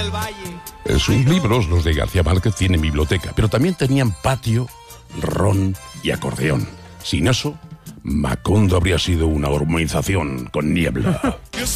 Sus libros, los de García Márquez, tienen biblioteca, pero también tenían patio, ron y acordeón. Sin eso, Macondo habría sido una urbanización con niebla.